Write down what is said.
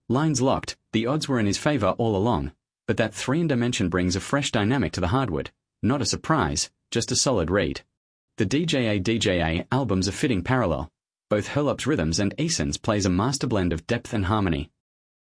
Lines locked, the odds were in his favor all along, but that 3 in Dimension brings a fresh dynamic to the hardwood. Not a surprise, just a solid read. The DJA albums are fitting parallel. Both Hurlop's rhythms and Eason's plays a master blend of depth and harmony.